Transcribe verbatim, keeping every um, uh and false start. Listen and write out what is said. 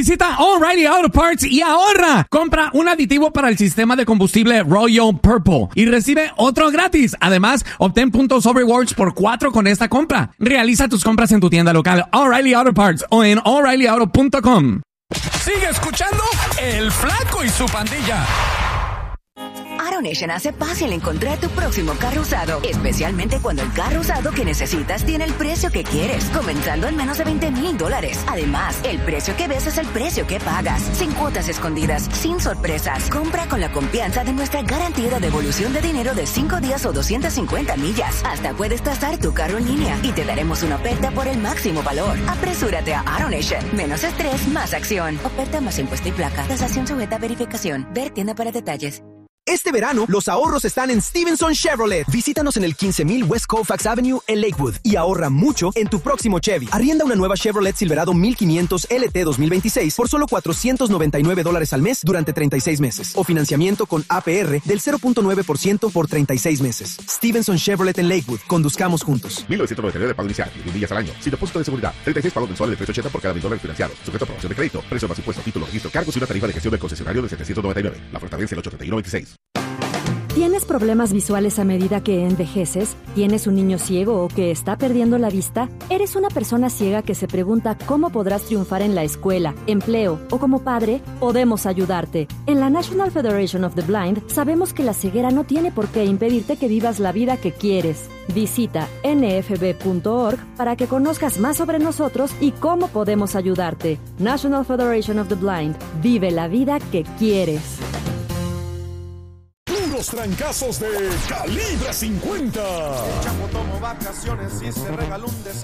Visita O'Reilly Auto Parts y ahorra. Compra un aditivo para el sistema de combustible Royal Purple y recibe otro gratis. Además, obtén puntos o rewards por cuatro con esta compra. Realiza tus compras en tu tienda local O'Reilly Auto Parts o en O'Reilly Auto punto com. Sigue escuchando El Flaco y su pandilla. AutoNation hace fácil encontrar tu próximo carro usado, especialmente cuando el carro usado que necesitas tiene el precio que quieres, comenzando en menos de veinte mil dólares. Además, el precio que ves es el precio que pagas, sin cuotas escondidas, sin sorpresas. Compra con la confianza de nuestra garantía de devolución de dinero de cinco días o doscientas cincuenta millas. Hasta puedes tasar tu carro en línea y te daremos una oferta por el máximo valor. Apresúrate a AutoNation. Menos estrés, más acción. Oferta más impuesto y placa. Tasación sujeta a verificación. Ver tienda para detalles. Este verano, los ahorros están en Stevenson Chevrolet. Visítanos en el quince mil West Colfax Avenue en Lakewood y ahorra mucho en tu próximo Chevy. Arrienda una nueva Chevrolet Silverado mil quinientos L T dos mil veintiséis por solo cuatrocientos noventa y nueve dólares al mes durante treinta y seis meses. O financiamiento con A P R del cero punto nueve por ciento por treinta y seis meses. Stevenson Chevrolet en Lakewood. Conduzcamos juntos. mil novecientos noventa y nueve de pago inicial y mil millas al año. Sin depósito de seguridad. treinta y seis pagos mensuales de trescientos ochenta por cada mil dólares financiados. Sujeto a aprobación de crédito. Precio más impuesto, título, registro, cargos y una tarifa de gestión del concesionario de setecientos noventa y nueve. La oferta vence el ocho treinta y uno veintiséis. ¿Tienes problemas visuales a medida que envejeces? ¿Tienes un niño ciego o que está perdiendo la vista? ¿Eres una persona ciega que se pregunta cómo podrás triunfar en la escuela, empleo o como padre? Podemos ayudarte. En la National Federation of the Blind sabemos que la ceguera no tiene por qué impedirte que vivas la vida que quieres. Visita N F B punto org para que conozcas más sobre nosotros y cómo podemos ayudarte. National Federation of the Blind. Vive la vida que quieres. Los trancazos de Calibre cincuenta. El Chapo tomó vacaciones y se regaló un des